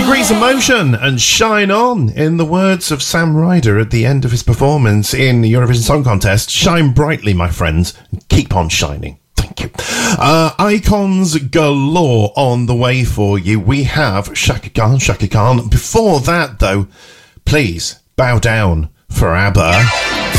Degrees of Motion and Shine On, in the words of Sam Ryder at the end of his performance in the Eurovision Song Contest. Shine brightly, my friends, and keep on shining. Thank you. Icons galore on the way for you. We have Shaka Khan. Before that, though, please bow down for ABBA.